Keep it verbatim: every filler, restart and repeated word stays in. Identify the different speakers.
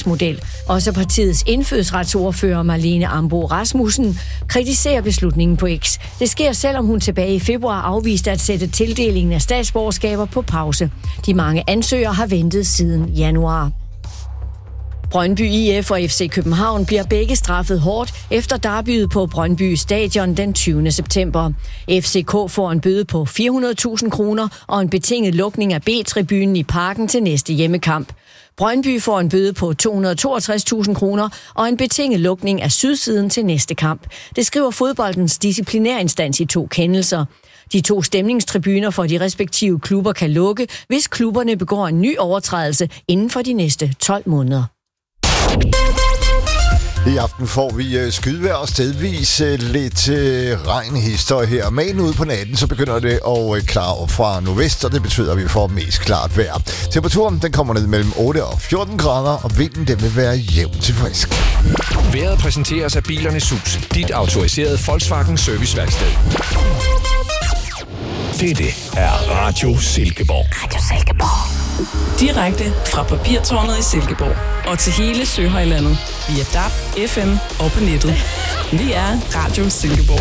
Speaker 1: forretningsmodel. Også partiets indfødsretsordfører Marlene Ambo Rasmussen kritiserer beslutningen på X. Det sker selvom hun tilbage i februar afviste at sætte tildelingen af statsborgerskaber på pause. De mange ansøgere har ventet siden januar. Brøndby I F og F C København bliver begge straffet hårdt efter derbyet på Brøndby Stadion den tyvende september. F C K får en bøde på fire hundrede tusind kroner og en betinget lukning af B-tribunen i parken til næste hjemmekamp. Brøndby får en bøde på to hundrede og toogtres tusind kroner og en betinget lukning af sydsiden til næste kamp. Det skriver fodboldens disciplinærinstans i to kendelser. De to stemningstribuner for de respektive klubber kan lukke, hvis klubberne begår en ny overtrædelse inden for de næste tolv måneder.
Speaker 2: I aften får vi skydvejr og stedvis lidt regnhistorie her. Men ude på natten, så begynder det at klare op fra nordvest, og det betyder, at vi får mest klart vejr. Temperaturen den kommer ned mellem otte og fjorten grader, og vinden den vil være jævn til frisk.
Speaker 3: Vejret præsenteres af Bilernes Hus, dit autoriserede Volkswagen serviceværksted. Dette er Radio Silkeborg.
Speaker 4: Radio Silkeborg. Direkte fra papirtårnet i Silkeborg og til hele Søhøjlandet via D A B, F M og på nettet. Vi er Radio Silkeborg.